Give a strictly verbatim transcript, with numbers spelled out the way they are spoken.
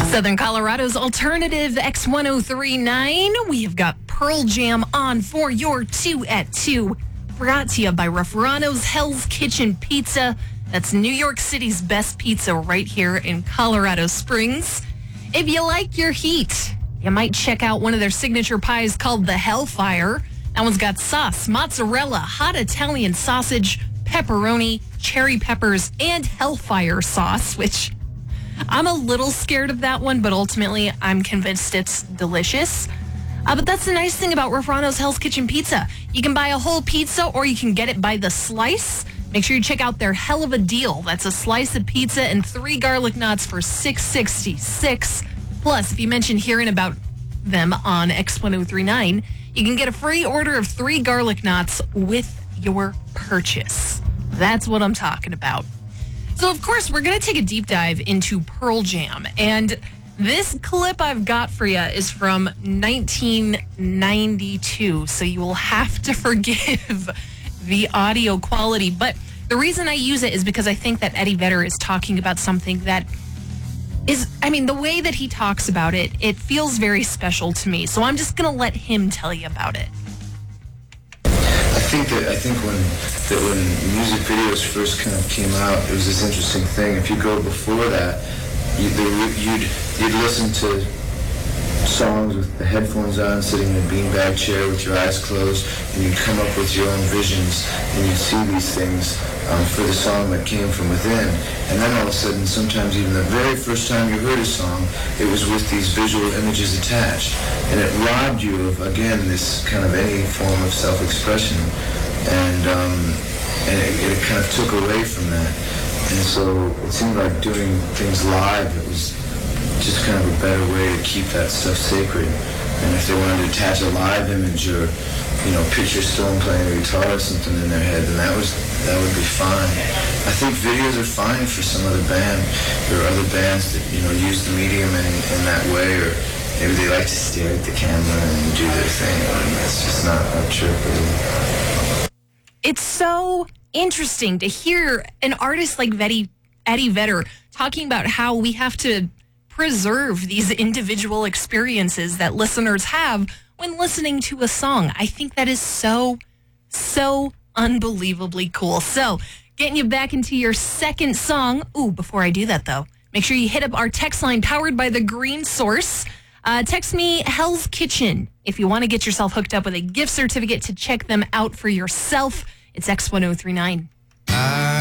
Southern Colorado's alternative X ten thirty-nine. We have got Pearl Jam on for your two at two. Brought to you by Rafferano's Hell's Kitchen Pizza. That's New York City's best pizza right here in Colorado Springs. If you like your heat, you might check out one of their signature pies called the Hellfire. That one's got sauce, mozzarella, hot Italian sausage, pepperoni, cherry peppers, and Hellfire sauce, which I'm a little scared of that one, but ultimately I'm convinced it's delicious. Uh, but that's the nice thing about Rafferano's Hell's Kitchen Pizza. You can buy a whole pizza or you can get it by the slice. Make sure you check out their hell of a deal. That's a slice of pizza and three garlic knots for six sixty-six. Plus, if you mention hearing about them on X ten thirty-nine, you can get a free order of three garlic knots with your purchase. That's what I'm talking about. So, of course, we're going to take a deep dive into Pearl Jam. And this clip I've got for you is from nineteen ninety-two. So you will have to forgive the audio quality. But the reason I use it is because I think that Eddie Vedder is talking about something that is, I mean, the way that he talks about it, it feels very special to me. So I'm just going to let him tell you about it. I think that I think when that when music videos first kind of came out, it was this interesting thing. If you go before that, you, there, you'd you'd listen to songs with the headphones on, sitting in a beanbag chair with your eyes closed, and you'd come up with your own visions, and you'd see these things um, for the song that came from within. And then all of a sudden, sometimes even the very first time you heard a song, it was with these visual images attached. And it robbed you of, again, this kind of any form of self-expression. And, um, and it, it kind of took away from that. And so it seemed like doing things live, it was just kind of a better way to keep that stuff sacred. And if they wanted to attach a live image or, you know, picture Stone playing a guitar or something in their head, then that was that would be fine. I think videos are fine for some other band. There are other bands that, you know, use the medium in, in that way, or maybe they like to stare at the camera and do their thing. I mean, that's just not not true for me. It's so interesting to hear an artist like Eddie, Eddie Vedder talking about how we have to preserve these individual experiences that listeners have when listening to a song. I think that is so, so unbelievably cool. So, getting you back into your second song. Ooh, before I do that, though, make sure you hit up our text line powered by the Green Source. Uh, text me Hell's Kitchen if you want to get yourself hooked up with a gift certificate to check them out for yourself. It's X ten thirty-nine.